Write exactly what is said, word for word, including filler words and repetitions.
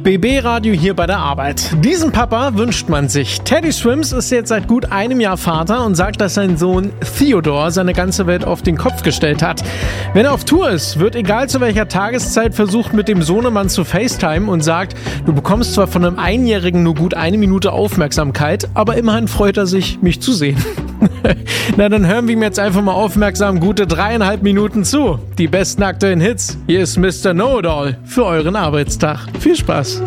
B B-Radio hier bei der Arbeit. Diesen Papa wünscht man sich. Teddy Swims ist jetzt seit gut einem Jahr Vater und sagt, dass sein Sohn Theodore seine ganze Welt auf den Kopf gestellt hat. Wenn er auf Tour ist, wird egal zu welcher Tageszeit versucht, mit dem Sohnemann zu FaceTime und sagt, du bekommst zwar von einem Einjährigen nur gut eine Minute Aufmerksamkeit, aber immerhin freut er sich, mich zu sehen. Na, dann hören wir ihm jetzt einfach mal aufmerksam gute dreieinhalb Minuten zu. Die besten aktuellen Hits. Hier ist Mister Know-It-All für euren Arbeitstag. Viel Spaß.